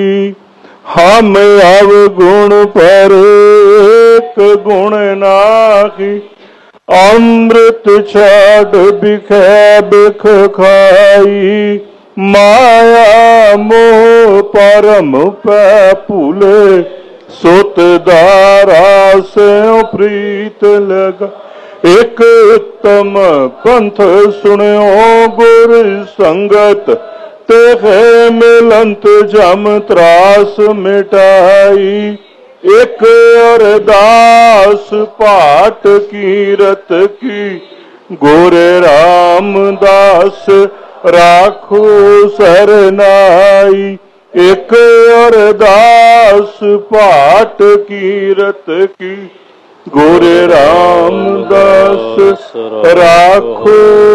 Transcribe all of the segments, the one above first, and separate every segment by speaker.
Speaker 1: हम अवगुण पर एक गुण नाहि, अमृत छाड़ बिखे बिख खाई। माया मोह परम पै भूले, सुत दारा से प्रीत लगा। एक उत्तम पंथ सुनियो गुर संगत, तेहे मिलंत जम त्रास मिटाई। एक अरदास पाठ कीरत की, गोरे रामदास राखो सरनाई। एक अरदास पाठ कीरत की, गोरे रामदास राखो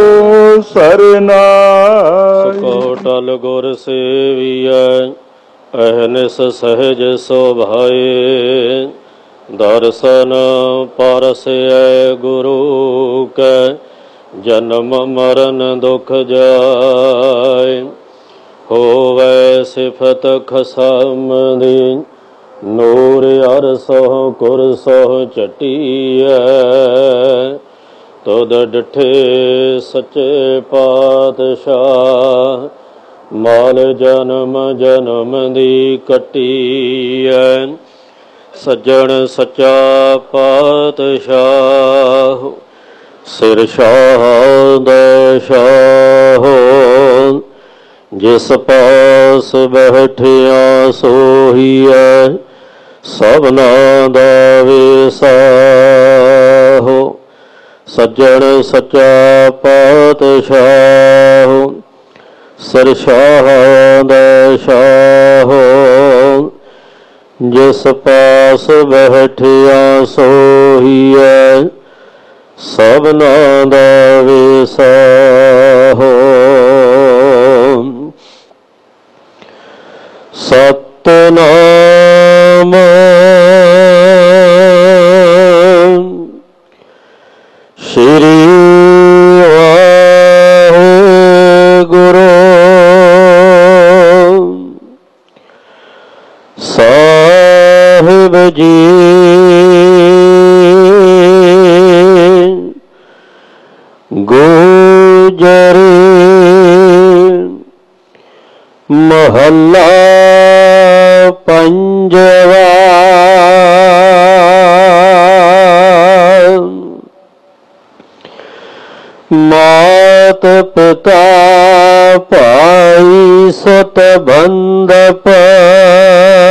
Speaker 1: सरनाई।
Speaker 2: कोटल गुर सेविया अहनिस सहज शोभाए। दर्शन परसै गुरु कै, जन्म मरण दुख जाय। होवै सिफत खसमदी, नूर अरसो कुरसो चटिया। तुद डिठे सच्चे पातशाह, माल जन्म जन्म दी कटिया। सज्जन सच्चा पातशाह, सिर शाह दशाह। जिस पास बैठिया सोहिया, सबना दा विसाहो। सज्जन सच्चा पातशाह, सिर शाह दशाह। जिस पास बैठिया सोहिया, सबना दा विसाहो। सतनाम श्री वाहिगुरु साहिब जी। गुजरी महला पंजवा। मात पिता भाई सत बंधप,